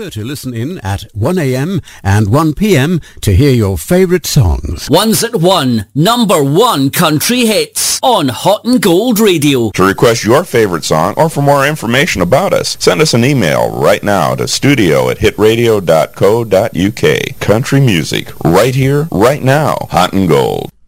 Remember to listen in at 1 a.m. and 1 p.m. to hear your favourite songs. Ones at 1, number 1 country hits on Hot and Gold Radio. To request your favorite song or for more information about us, send us an email right now to studio@hitradio.co.uk. Country music, right here, right now. Hot and Gold.